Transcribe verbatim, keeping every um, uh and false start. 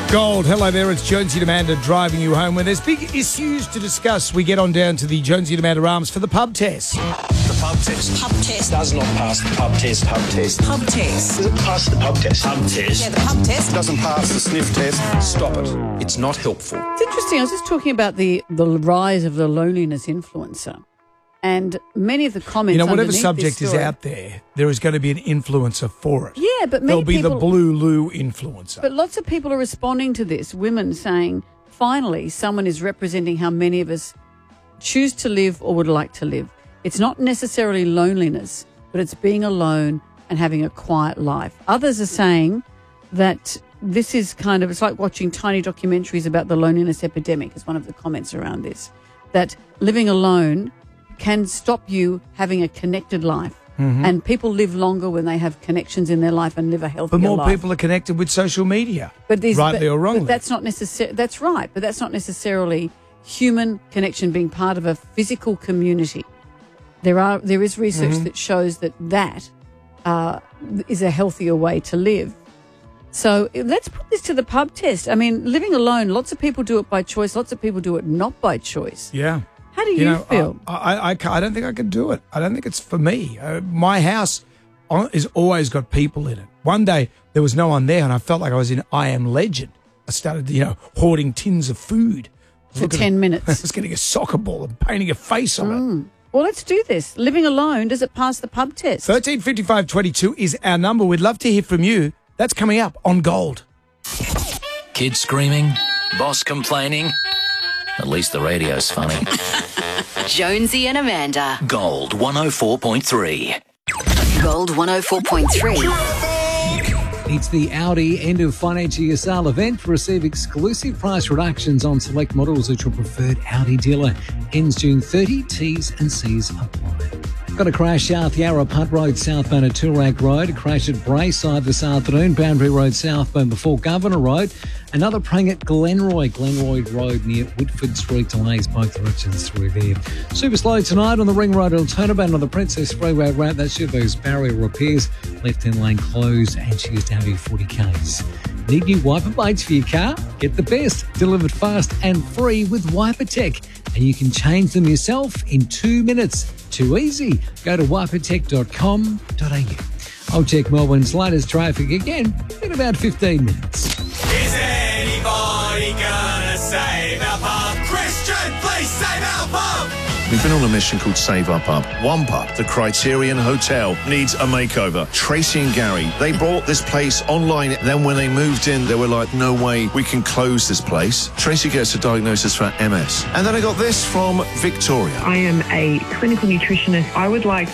Gold, hello there, it's Jonesy and Amanda driving you home. When there's big issues to discuss, we get on down to the Jonesy and Amanda Arms for the pub test. The pub test. Pub test. Does not pass the pub test. Pub test. Pub test. Does it pass the pub test? Pub test. Yeah, the pub test. Doesn't pass the sniff test. Stop it. It's not helpful. It's interesting. I was just talking about the, the rise of the loneliness influencer. And many of the comments, you know, whatever underneath subject this is story, out there, there is going to be an influencer for it. Yeah, but many there'll be people, the Blue Lou influencer. But lots of people are responding to this. Women saying, finally, someone is representing how many of us choose to live or would like to live. It's not necessarily loneliness, but it's being alone and having a quiet life. Others are saying that this is kind of, it's like watching tiny documentaries about the loneliness epidemic, is one of the comments around this, that living alone can stop you having a connected life. Mm-hmm. And people live longer when they have connections in their life and live a healthier But more life. people are connected with social media, but these, rightly but, or wrongly. But that's not necessarily, that's right, but that's not necessarily human connection being part of a physical community. There are there is research mm-hmm. that shows that that uh, is a healthier way to live. So let's put this to the pub test. I mean, living alone, lots of people do it by choice. Lots of people do it not by choice. Yeah. How do you, you know, feel? I, I, I, can't- I don't think I can do it. I don't think it's for me. Uh, my house has always got people in it. One day there was no one there, and I felt like I was in I Am Legend. I started, you know, hoarding tins of food For Looking ten at- minutes. I was getting a soccer ball and painting a face on it. Well, let's do this. Living alone, does it pass the pub test? Thirteen fifty five twenty two is our number. We'd love to hear from you. That's coming up on Gold. Kids screaming, boss complaining. At least the radio's funny. Jonesy and Amanda. Gold one oh four point three. Gold one oh four point three. It's the Audi end of financial year sale event. Receive exclusive price reductions on select models at your preferred Audi dealer. Ends June thirtieth. T's and C's apply. Got a crash out the Yarra Putt Road southbound at Toorak Road. A crash at Brayside this afternoon. Boundary Road southbound before Governor Road. Another praying at Glenroy, Glenroy Road near Whitford Street. Delays both directions through there. Super slow tonight on the Ring Road turnabout on the Princess Freeway route. That's due to those barrier repairs. Left-hand lane closed and she is down to forty kays. Need new wiper blades for your car? Get the best. Delivered fast and free with Wiper Tech. And you can change them yourself in two minutes. Too easy. Go to wiper tech dot com dot a u. I'll check Melbourne's latest traffic again in about fifteen minutes. Is anybody gonna save our pub? Christian, please save our pub! We've been on a mission called Save Our Pub. One pub, the Criterion Hotel, needs a makeover. Tracy and Gary, they bought this place online. Then when they moved in, they were like, no way, we can close this place. Tracy gets a diagnosis for M S. And then I got this from Victoria. I am a clinical nutritionist. I would like